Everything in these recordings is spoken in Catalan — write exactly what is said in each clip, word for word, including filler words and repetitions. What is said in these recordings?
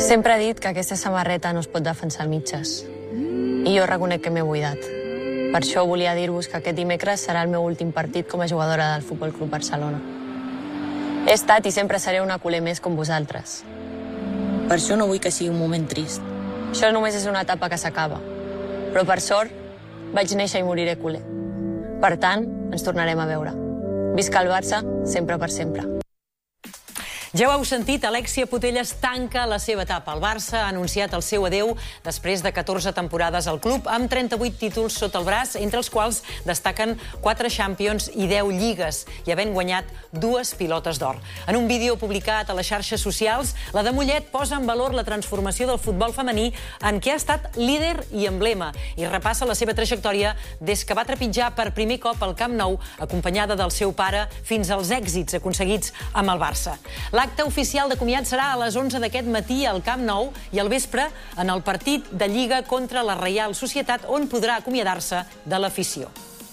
Sempre he dit que aquesta samarreta no es pot defensar a mitges. I jo reconec que m'he buidat. Per això volia dir-vos que aquest dimecres serà el meu últim partit com a jugadora del Futbol Club Barcelona. He estat i sempre seré una culer més com vosaltres. Per això no vull que sigui un moment trist. Això només és una etapa que s'acaba. Però per sort, vaig néixer i moriré culer. Per tant, ens tornarem a veure. Visca el Barça, sempre per sempre. Ja ho heu sentit, Alexia Putellas tanca la seva etapa. El Barça ha anunciat el seu adeu després de catorze temporades al club, amb trenta-vuit títols sota el braç, entre els quals destaquen quatre Champions i deu lligues, i havent guanyat dues pilotes d'or. En un vídeo publicat a les xarxes socials, la de Mollet posa en valor la transformació del futbol femení en què ha estat líder i emblema, i repassa la seva trajectòria des que va trepitjar per primer cop al Camp Nou, acompanyada del seu pare, fins als èxits aconseguits amb el Barça. L'acte oficial de comiat serà a les onze d'aquest matí al Camp Nou i al vespre en el partit de Lliga contra la Reial Societat, on podrà acomiadar-se de l'afició.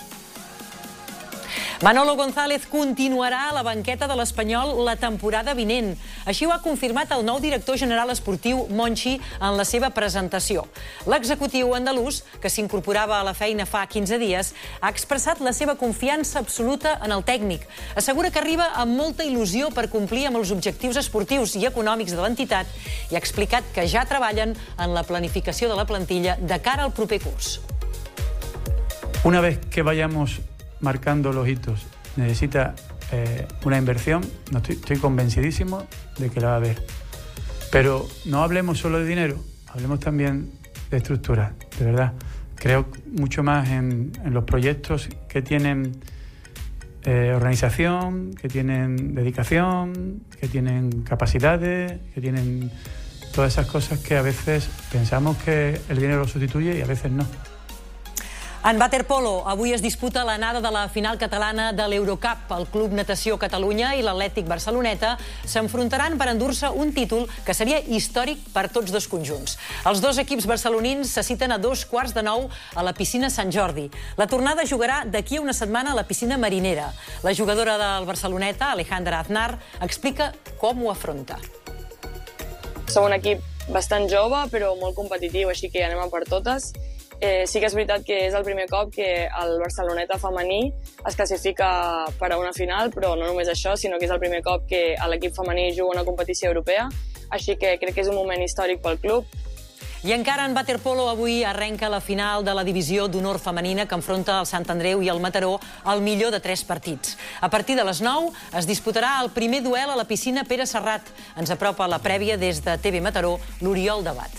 Manolo González continuarà a la banqueta de l'Espanyol la temporada vinent. Així ho ha confirmat el nou director general esportiu, Monchi, en la seva presentació. L'executiu andalús, que s'incorporava a la feina fa quinze dies, ha expressat la seva confiança absoluta en el tècnic. Assegura que arriba amb molta il·lusió per complir amb els objectius esportius i econòmics de l'entitat i ha explicat que ja treballen en la planificació de la plantilla de cara al proper curs. Una vez que vayamos marcando los hitos, necesita eh, una inversión. No estoy, estoy convencidísimo de que la va a haber. Pero no hablemos solo de dinero, hablemos también de estructura, de verdad. Creo mucho más en, en los proyectos que tienen eh, organización, que tienen dedicación, que tienen capacidades, que tienen todas esas cosas que a veces pensamos que el dinero lo sustituye y a veces no. En waterpolo, avui es disputa l'anada de la final catalana de l'Eurocup. El Club Natació Catalunya i l'Atlètic Barceloneta s'enfrontaran per endur-se un títol que seria històric per tots dos conjunts. Els dos equips barcelonins se citen a dos quarts de nou a la piscina Sant Jordi. La tornada jugarà d'aquí a una setmana a la piscina Marinera. La jugadora del Barceloneta, Alejandra Aznar, explica com ho afronta. Som un equip bastant jove, però molt competitiu, així que anem a per totes. Eh, sí que és veritat que és el primer cop que el Barceloneta femení es classifica per a una final, però no només això, sinó que és el primer cop que l'equip femení juga una competició europea, així que crec que és un moment històric pel club. I encara en waterpolo avui arrenca la final de la divisió d'honor femenina que enfronta el Sant Andreu i el Mataró al millor de tres partits. A partir de les nou es disputarà el primer duel a la piscina Pere Serrat. Ens apropa la prèvia des de T V Mataró, l'Oriol Debat.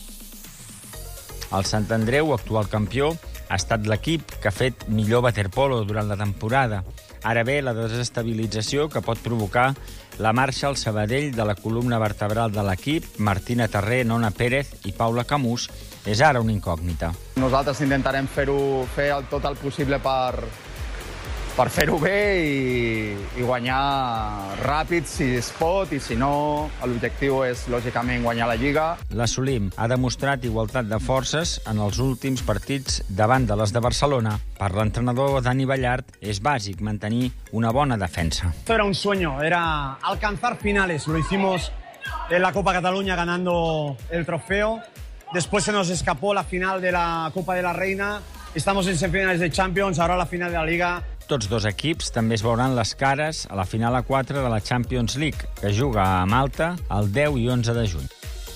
El Sant Andreu, actual campió, ha estat l'equip que ha fet millor waterpolo durant la temporada. Ara ve la desestabilització que pot provocar la marxa al Sabadell de la columna vertebral de l'equip. Martina Terré, Nona Pérez i Paula Camús és ara una incògnita. Nosaltres intentarem fer-ho, fer el, tot el possible per, per fer-ho bé i, i guanyar ràpid si es pot, i si no, l'objectiu és, lògicament, guanyar la Lliga. La Solim ha demostrat igualtat de forces en els últims partits davant de les de Barcelona. Per l'entrenador Dani Ballart és bàsic mantenir una bona defensa. Esto era un sueño, era alcanzar finales. Lo hicimos en la Copa Cataluña ganando el trofeo. Después se nos escapó la final de la Copa de la Reina. Estamos en semifinales de Champions, ahora la final de la Liga. Tots dos equips també es veuran les cares a la final a quatre de la Champions League, que juga a Malta el deu i onze de juny.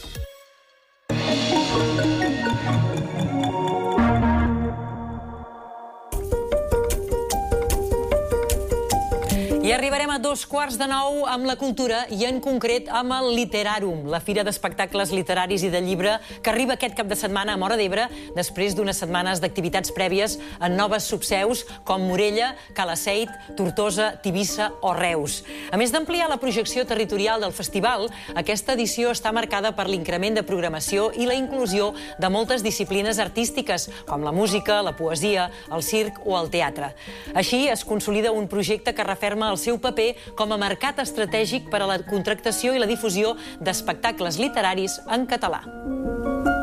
I arribarem a dos quarts de nou amb la cultura i en concret amb el Literàrum, la fira d'espectacles literaris i de llibre que arriba aquest cap de setmana a Móra d'Ebre després d'unes setmanes d'activitats prèvies en noves subseus com Morella, Calaceit, Tortosa, Tivissa o Reus. A més d'ampliar la projecció territorial del festival, aquesta edició està marcada per l'increment de programació i la inclusió de moltes disciplines artístiques com la música, la poesia, el circ o el teatre. Així es consolida un projecte que referma el seu paper com a mercat estratègic per a la contractació i la difusió d'espectacles literaris en català.